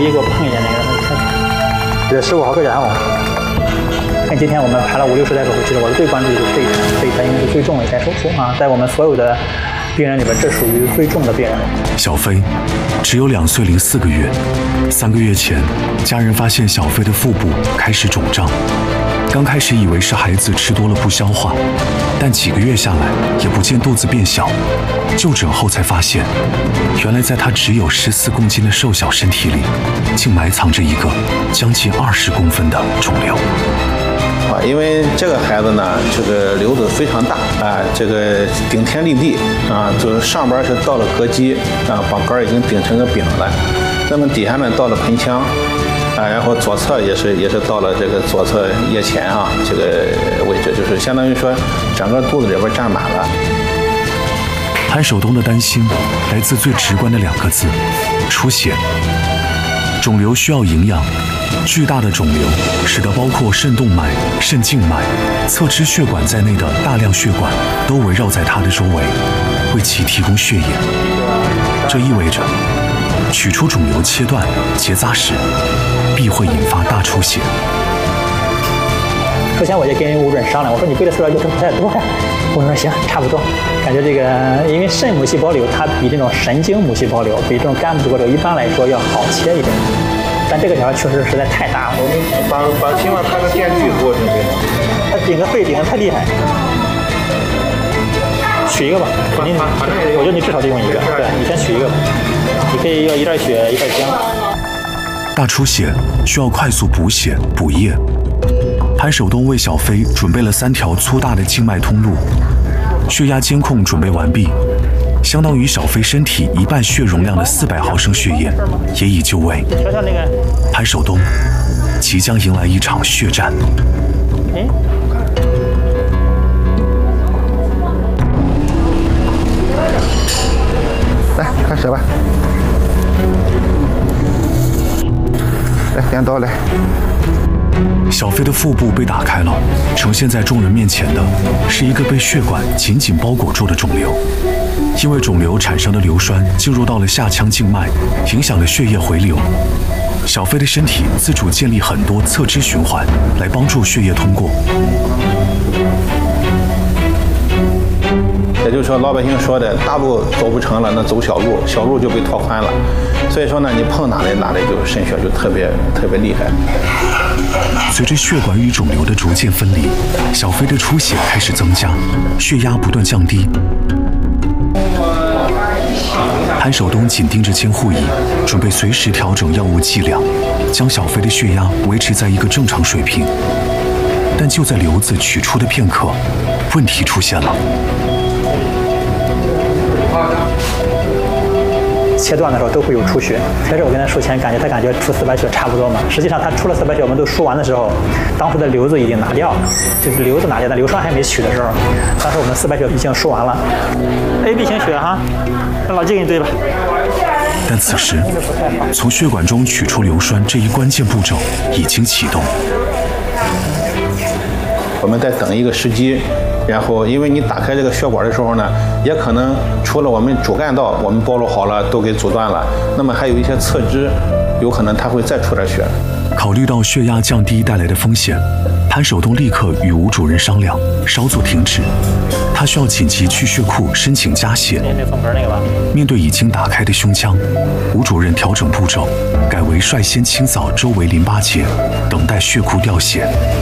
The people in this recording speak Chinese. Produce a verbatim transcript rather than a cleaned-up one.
给我碰一下那个，这十五号高血压。看今天我们排了五六十台手术，其实我是最关注的就是这一台，这一台应该是最重的一台手术啊，在我们所有的病人里边，这属于最重的病人。 小飞只有两岁零四个月，三个月前，家人发现小飞的腹部开始肿胀。刚开始以为是孩子吃多了不消化，但几个月下来也不见肚子变小。就诊后才发现，原来在他只有十四公斤的瘦小身体里，竟埋藏着一个将近二十公分的肿瘤。 啊，因为这个孩子呢，这个瘤子非常大啊，这个顶天立地啊，就是上边是到了膈肌啊，把肝已经顶成个饼了，那么底下呢到了盆腔啊，然后左侧也是也是到了这个左侧腋前啊这个位置，就是相当于说整个肚子里边占满了。 潘守东的担心来自最直观的两个字：出血。肿瘤需要营养。巨大的肿瘤使得包括肾动脉、肾静脉、侧支血管在内的大量血管都围绕在它的周围，为其提供血液。这意味着，取出肿瘤切断结扎时，必会引发大出血。 首先我就跟吴主任商量，我说你背的四百九十不太多呀。我说行，差不多。感觉这个因为肾母细胞瘤它比这种神经母细胞瘤、比这种肝母细胞瘤一般来说要好切一点。但这个条确实实在太大了，我们把把希望他的电锯做成这个， 他顶个肺顶得太厉害。取一个吧，你我觉得你至少得用一个，对，你先取一个吧，你可以要一袋血一袋姜。 大出血需要快速补血补液，潘守东为小飞准备了三条粗大的静脉通路，血压监控准备完毕。相当于小飞身体一半血容量的四百毫升血液也已就位。潘守东即将迎来一场血战。 哎， 来开始吧。来，镰刀来。 小飞的腹部被打开了，呈现在众人面前的是一个被血管紧紧包裹住的肿瘤。因为肿瘤产生的硫酸进入到了下腔静脉，影响了血液回流。小飞的身体自主建立很多侧支循环，来帮助血液通过。 也就是说，老百姓说的大路走不成了，那走小路，小路就被拓宽了。所以说呢，你碰哪里哪里就渗血就特别特别厉害。 随着血管与肿瘤的逐渐分离，小飞的出血开始增加，血压不断降低。潘守东紧盯着监护仪，准备随时调整药物剂量，将小飞的血压维持在一个正常水平。但就在瘤子取出的片刻，问题出现了。 切断的时候都会有出血，开始我跟他术前感觉他感觉出四白血差不多嘛，实际上他出了四白血，我们都输完的时候，当时的瘤子已经拿掉了，就是瘤子拿掉，但硫酸还没取的时候，当时我们四白血已经输完了。A B 型血哈，让老季给你对吧。 但此时，从血管中取出硫酸这一关键步骤已经启动。 我们在等一个时机。然后，因为你打开这个血管的时候呢，也可能除了我们主干道我们包罗好了都给阻断了，那么还有一些侧支，有可能它会再出点血。 考虑到血压降低带来的风险，潘守东立刻与吴主任商量，稍作停止。他需要紧急去血库申请加血。面对已经打开的胸腔，吴主任调整步骤，改为率先清扫周围淋巴结，等待血库调血。